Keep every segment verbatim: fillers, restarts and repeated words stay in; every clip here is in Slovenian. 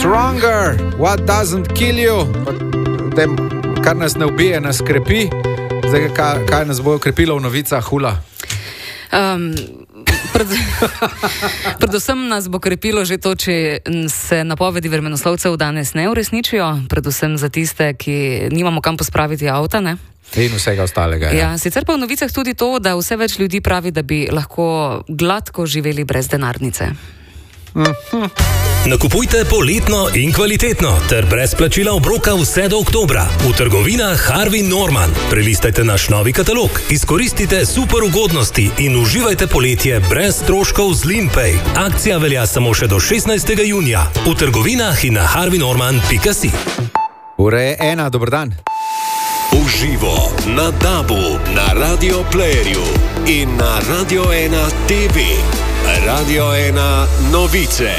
Stronger, what doesn't kill you. Tem, kar nas ne ubije, nas krepi. Zdaj, kaj, kaj nas bo krepilo v novicah, Hula? Um, pred, predvsem nas bo krepilo že to, če se napovedi vremenoslovcev danes ne uresničijo, predvsem za tiste, ki nimamo kam pospraviti avta, ne? In vsega ostalega. Ja, sicer pa v novicah tudi to, da vse več ljudi pravi, da bi lahko gladko živeli brez denarnice. Mm-hmm. Nakupujte poletno in kvalitetno ter brez plačila obroka vse do oktobra v trgovinah Harvey Norman. Prelistajte naš novi katalog, izkoristite super ugodnosti in uživajte poletje brez stroškov z Limpay. Akcija velja samo še do šestnajstega junija v trgovinah in na harvey norman pika si. Ura je ena, dober dan. Uživo na Dabu, na Radio Playerju in na Radio ena T V. Radio ena novice.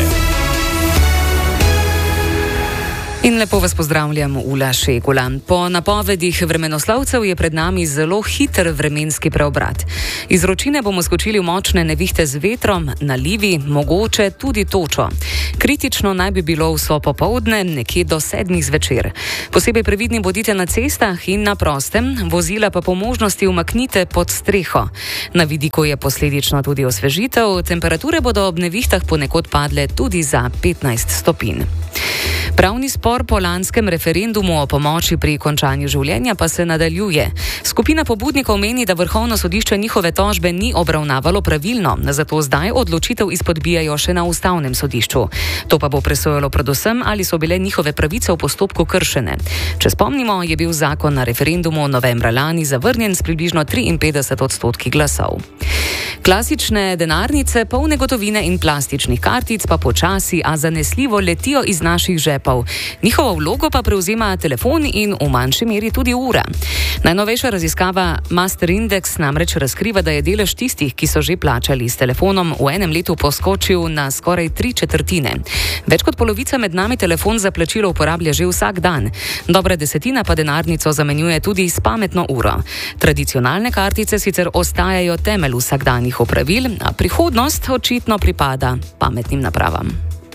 In lepo vas pozdravljam, Ula Šegula. Po napovedih vremenoslovcev je pred nami zelo hiter vremenski preobrat. Iz vročine bomo skočili v močne nevihte z vetrom, nalivi, mogoče tudi točo. Kritično naj bi bilo vso popoldne, nekje do sedmih zvečer. Posebej previdni bodite na cestah in na prostem, vozila pa po možnosti umaknite pod streho. Na vidiku je posledično tudi osvežitev, temperature bodo ob nevihtah ponekod padle tudi za petnajst stopinj. Pravni spor po lanskem referendumu o pomoči pri končanju življenja pa se nadaljuje. Skupina pobudnikov meni, da Vrhovno sodišče njihove tožbe ni obravnavalo pravilno, zato zdaj odločitev izpodbijajo še na Ustavnem sodišču. To pa bo presojalo predvsem, ali so bile njihove pravice v postopku kršene. Če spomnimo, je bil zakon na referendumu novembra lani zavrnjen s približno triinpetdeset odstotki glasov. Klasične denarnice, polne gotovine in plastičnih kartic pa počasi, a zanesljivo letijo iz naših žepov. Njihovo vlogo pa prevzema telefon in v manjši meri tudi ura. Najnovejša raziskava Master Index namreč razkriva, da je delež tistih, ki so že plačali s telefonom, v enem letu poskočil na skoraj tri četrtine. Več kot polovica med nami telefon za plačilo uporablja že vsak dan. Dobra desetina pa denarnico zamenjuje tudi s pametno uro. Tradicionalne kartice sicer ostajajo temelj vsakdanjih opravil, a prihodnost očitno pripada pametnim napravam.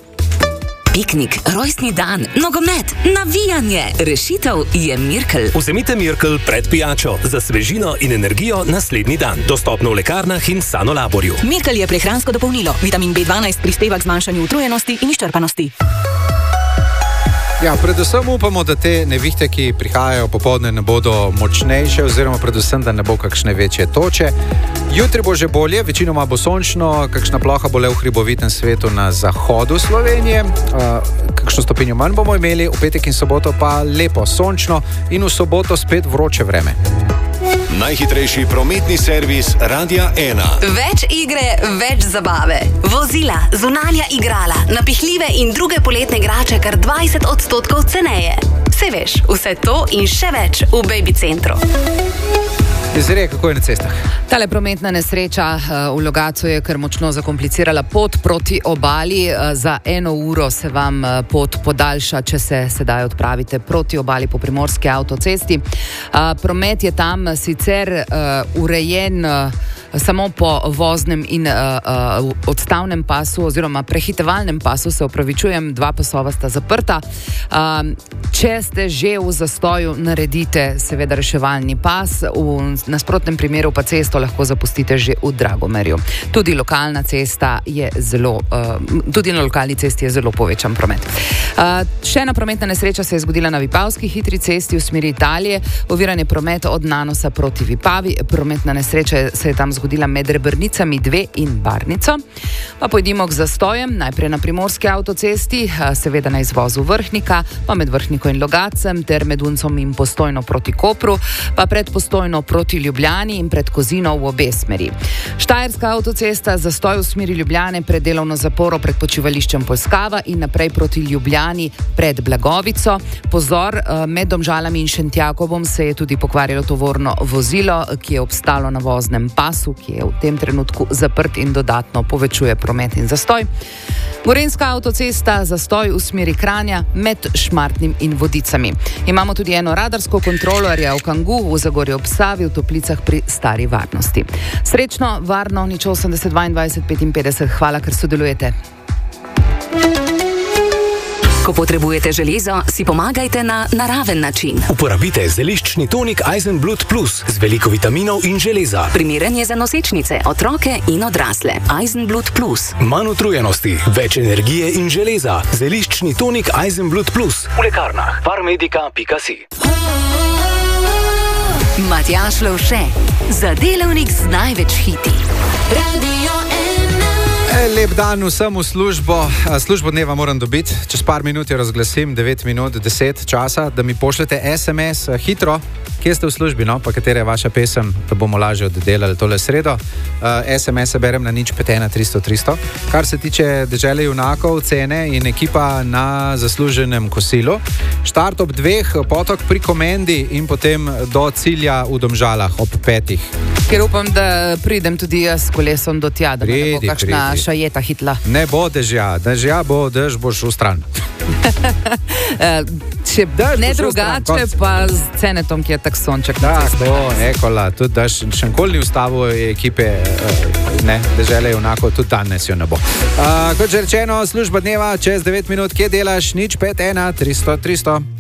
Piknik, rojstni dan, nogomet, navijanje. Rešitev je Mirkel. Vzemite Mirkel pred pijačo za svežino in energijo naslednji dan. Dostopno v lekarnah in Sanolaborju. Mirkel je prehransko dopolnilo. Vitamin B dvanajst prispeva k zmanjšanju utrujenosti in izčrpanosti. Ja, predvsem upamo, da te nevihte, ki prihajajo popoldne, ne bodo močnejše, oziroma predvsem, da ne bo kakšne večje toče. Jutri bo že bolje, večinoma bo sončno, kakšna ploha bo le v hribovitem svetu na zahodu Slovenije. Uh, kakšno stopinjo manj bomo imeli, v petek in soboto pa lepo sončno in v soboto spet vroče vreme. Najhitrejši prometni servis Radia ena. Več igre, več zabave. Vozila, zunanja igrala, napihljive in druge poletne igrače kar dvajset odstotkov ceneje. Se veš, vse to in še več v Baby Centru. Zdaj, kako je na cestah? Tale prometna nesreča v Logatcu je kar močno zakomplicirala pot proti obali. Za eno uro se vam pot podaljša, če se sedaj odpravite proti obali po primorski avtocesti. Promet je tam sicer urejen samo po voznem in uh, uh, odstavnem pasu oziroma prehitevalnem pasu, se opravičujem, dva pasova sta zaprta. Uh, če ste že v zastoju, naredite seveda reševalni pas, v nasprotnem primeru pa cesto lahko zapustite že v Dragomerju. Tudi lokalna cesta je zelo, uh, tudi na lokalni cesti je zelo povečan promet. Uh, še ena prometna nesreča se je zgodila na Vipavski hitri cesti v smeri Italije. Oviran je promet od Nanosa proti Vipavi. Prometna nesreča se je tam zgodila med Rebrnicami dve in Barnico. Pa pojdimo k zastojem, najprej na primorski avtocesti, seveda na izvozu Vrhnika, pa med Vrhniko in Logatcem, ter med Uncom in Postojno proti Kopru, pa pred Postojno proti Ljubljani in pred Kozino v obe smeri. Štajerska avtocesta, zastoj v smeri Ljubljane pred delovno zaporo pred počivališčem Poljskava in naprej proti Ljubljani pred Blagovico. Pozor, med Domžalami in Šentjakobom se je tudi pokvarilo tovorno vozilo, ki je obstalo na voznem pasu, ki je v tem trenutku zaprt in dodatno povečuje promet in zastoj. Gorenjska avtocesta, zastoj v smeri Kranja med Šmartnim in Vodicami. Imamo tudi eno radarsko kontrolorja v Kangu, v Zagorju ob Savi, v Toplicah pri Stari Varnosti. Srečno, varno, nič osemdeset dvaindvajset petinpetdeset. Hvala, ker sodelujete. Ko potrebujete železo, si pomagajte na naraven način. Uporabite zeliščni tonik Eisenblut Plus z veliko vitaminov in železa. Primeren je za nosečnice, otroke in odrasle. Eisenblut Plus. Manj utrujenosti, več energije in železa. Zeliščni tonik Eisenblut Plus v lekarnah farmedika pika si. Matjaž Lovše, za delavnik z največ hiti. Radio ena. Lep dan vsem v službo. Službo dneva moram dobiti. Čez par minut jo razglasim, devet minut, deset časa, da mi pošljete es em es hitro. Kje ste v službi, no? Pa katera je vaša pesem, da bomo lažje oddelali tole sredo. Uh, es em es-e berem na nič pet ena tristo tristo. Kar se tiče dežele junakov, cene in ekipa na zasluženem kosilu. Štart ob dveh, potok pri Komendi in potem do cilja v Domžalah ob petih. Ker upam, da pridem tudi jaz s kolesom do tja, da ne bo kakšna šajeta hitla. Ne bo dežja, dežja bo, dež boš v stran. Če ne drugače, pa z Cenetom, ki je tak sonček. Da, to, ekola, tudi daš, še nikoli ni ustavil ekipe, ne, dežele junakov, tudi danes jo ne bo. Uh, kot že rečeno, služba dneva, čez devet minut, kje delaš, nič pet ena tristo tristo.